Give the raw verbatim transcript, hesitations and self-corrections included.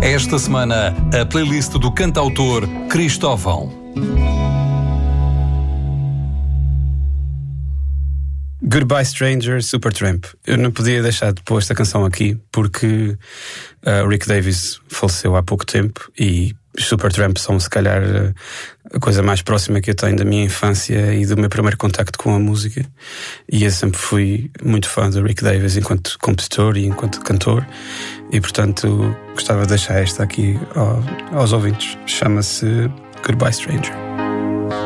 Esta semana, a playlist do cantautor Cristóvão. Goodbye Stranger, Supertramp. Eu não podia deixar de pôr esta canção aqui porque uh, Rick Davies faleceu há pouco tempo e Supertramp são se calhar a coisa mais próxima que eu tenho da minha infância e do meu primeiro contacto com a música, e eu sempre fui muito fã do Rick Davies enquanto compositor e enquanto cantor, e portanto gostava de deixar esta aqui ao, aos ouvintes. Chama-se Goodbye Stranger.